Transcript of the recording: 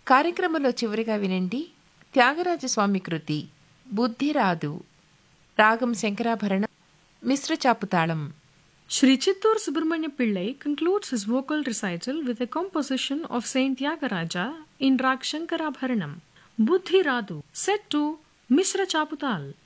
కార్యక్రమంలో చివరిగా వినండి త్యాగరాజస్వామి కృతి బుద్ధిరాదు, రాగం శంకరాభరణం, మిశ్ర చాపుతాళం. Sri Chittur Subramanya Pillai concludes his vocal recital with a composition of Saint Tyagaraja in Rag Shankarabharanam, Buddhi Radu, set to Misra Chaputal.